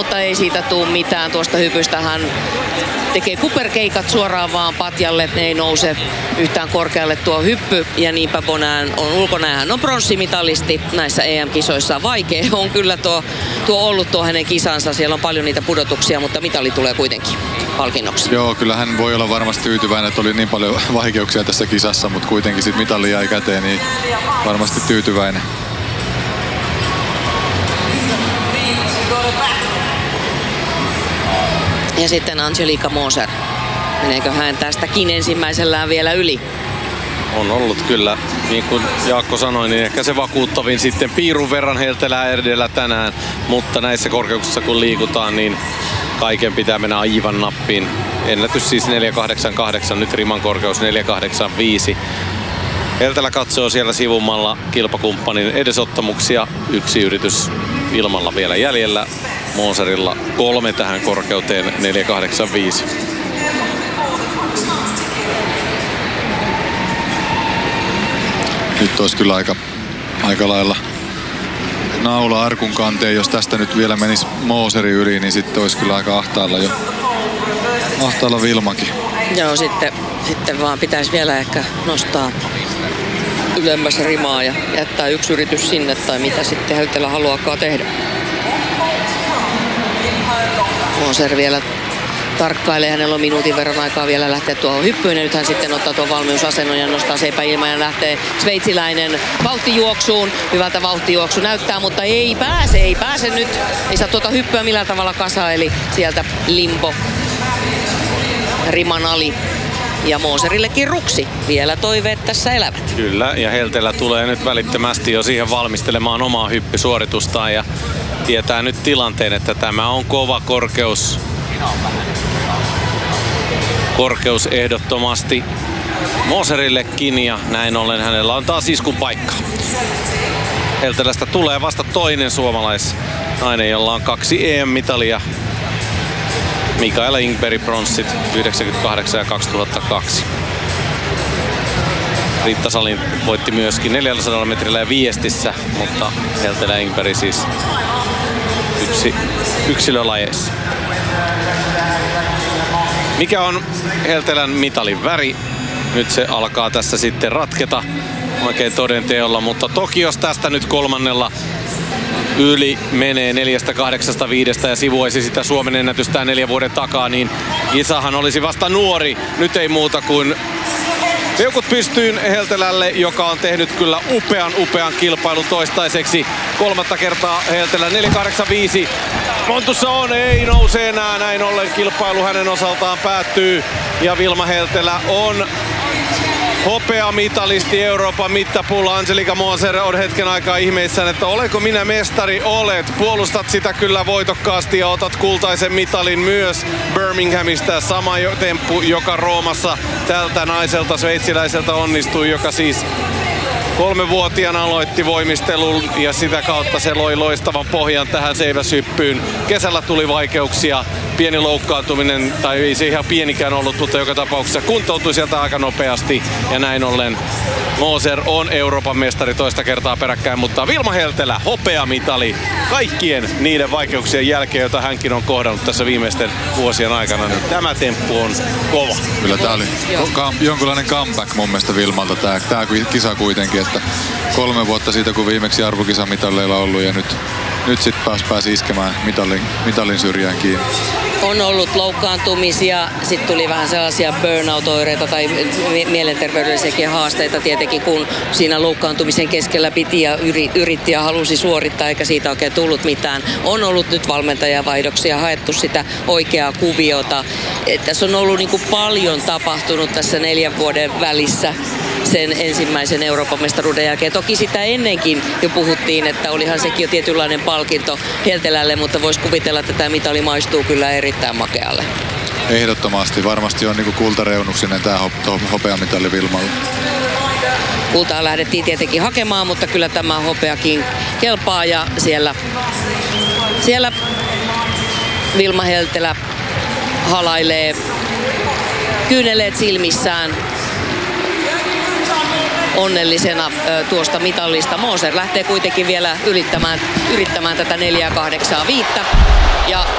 mutta ei siitä tuu mitään. Tuosta hypystä hän tekee kuperkeikat suoraan vaan patjalle. Ne ei nouse yhtään korkealle tuo hyppy. Ja niinpä Bonään on ulkona. Hän on pronssimitalisti näissä EM-kisoissa. Vaikea on kyllä tuo ollut tuo hänen kisansa. Siellä on paljon niitä pudotuksia, mutta mitali tulee kuitenkin palkinnoksi. Joo, kyllä hän voi olla varmasti tyytyväinen, että oli niin paljon vaikeuksia tässä kisassa, mutta kuitenkin sit mitali jäi käteen, niin varmasti tyytyväinen. Ja sitten Angelica Moser. Meneekö hän tästäkin ensimmäisellään vielä yli? On ollut kyllä, niin kuin Jaakko sanoi, niin ehkä se vakuuttavin sitten piirun verran heltelää edellä tänään. Mutta näissä korkeuksissa kun liikutaan, niin kaiken pitää mennä aivan nappiin. Ennätys siis 4.88, nyt riman korkeus 4.85. Heltelä katsoo siellä sivummalla kilpakumppanin edesottamuksia. Yksi yritys Vilmalla vielä jäljellä. Moserilla 3 tähän korkeuteen 4.85. Nyt olisi kyllä aika lailla naula arkun kanteen. Jos tästä nyt vielä menisi Moseri yli, niin sitten olisi kyllä aika ahtaalla Vilmakin. Joo, sitten vaan pitäisi vielä ehkä nostaa ylemmäs rimaa ja jättää yksi yritys sinne tai mitä sitten Heltelä haluaakaan tehdä. Moser vielä tarkkailee, hänellä on minuutin verran aikaa vielä lähteä tuohon hyppyyn ja nyt hän sitten ottaa tuon valmiusasennon ja nostaa seipä ilman ja lähtee sveitsiläinen vauhtijuoksuun. Hyvältä vauhtijuoksu näyttää, mutta ei pääse nyt. Ei saa tuota hyppyä millään tavalla kasaan, eli sieltä limbo riman ali. Ja Moserillekin ruksi. Vielä toiveet tässä elävät. Kyllä, ja Heltelä tulee nyt välittömästi jo siihen valmistelemaan omaa hyppysuoritustaan ja tietää nyt tilanteen, että tämä on kova korkeus. Korkeus ehdottomasti Moserillekin ja näin ollen hänellä on taas iskun paikka. Heltelästä tulee vasta toinen suomalaisnainen, jolla on 2 EM-mitalia. Mikaela Ingberg pronssit 98 ja 2002. Riitta Salin voitti myöskin 400 metrillä ja viestissä, mutta Heltelä Ingberg siis yksilölajeissa. Mikä on Heltelän mitalin väri? Nyt se alkaa tässä sitten ratketa oikein todenteolla, mutta Tokios tästä nyt kolmannella yli menee 4.85 ja sivuaisi sitä Suomen ennätystään 4 vuoden takaa, niin kisahan olisi vasta nuori. Nyt ei muuta kuin peukut pystyyn Heltelälle, joka on tehnyt kyllä upean kilpailun toistaiseksi. 3. kertaa Heltelä 4.85. Montussa on, ei nouse enää, näin ollen kilpailu hänen osaltaan päättyy. Ja Vilma Heltelä on hopeamitalisti Euroopan mittapuulla. Angelica Moser on hetken aikaa ihmeissään, että olenko minä mestari? Olet. Puolustat sitä kyllä voitokkaasti ja otat kultaisen mitalin myös Birminghamista. Sama temppu, joka Roomassa tältä naiselta sveitsiläiseltä onnistui, joka siis 3-vuotiaana aloitti voimistelun ja sitä kautta se loi loistavan pohjan tähän seiväshyppyyn. Kesällä tuli vaikeuksia, pieni loukkaantuminen, tai ei se ihan pienikään ollut, mutta joka tapauksessa kuntoutui sieltä aika nopeasti ja näin ollen Moser on Euroopan mestari toista kertaa peräkkäin, mutta Vilma Heltelä hopeamitali kaikkien niiden vaikeuksien jälkeen, joita hänkin on kohdannut tässä viimeisten vuosien aikana. Niin tämä temppu on kova. Kyllä tää oli jonkunlainen comeback mun mielestä Vilmalta tää kisa kuitenkin, että 3 vuotta siitä kun viimeksi arvokisamitaleilla ollut ja nyt sitten pääsi iskemään mitalin syrjään kiinni. On ollut loukkaantumisia, sitten tuli vähän sellaisia burnout-oireita tai mielenterveydellisiäkin haasteita tietenkin, kun siinä loukkaantumisen keskellä piti ja yritti ja halusi suorittaa, eikä siitä oikein tullut mitään. On ollut nyt valmentajavaihdoksia, haettu sitä oikeaa kuviota. Tässä on ollut niin kuin paljon tapahtunut tässä 4 vuoden välissä sen ensimmäisen Euroopan mestaruuden jälkeen. Toki sitä ennenkin jo puhuttiin, että olihan sekin jo tietynlainen palkinto Heltelälle, mutta voisi kuvitella, että tämä mitali maistuu kyllä erittäin makealle. Ehdottomasti. Varmasti on niinku kultareunuksinen tämä hopeamitali Vilmalle. Kultaa lähdettiin tietenkin hakemaan, mutta kyllä tämä hopeakin kelpaa ja siellä Vilma Heltelä halailee kyyneleet silmissään onnellisena tuosta mitallista. Moser lähtee kuitenkin vielä yrittämään tätä 4.85 ja